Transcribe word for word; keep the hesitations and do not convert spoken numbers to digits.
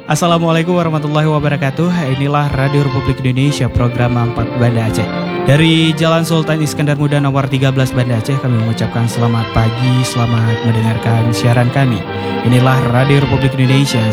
Assalamualaikum warahmatullahi wabarakatuh. Inilah Radio Republik Indonesia, program empat Banda Aceh. Dari Jalan Sultan Iskandar Muda nomor tiga belas Banda Aceh, kami mengucapkan selamat pagi, selamat mendengarkan siaran kami. Inilah Radio Republik Indonesia,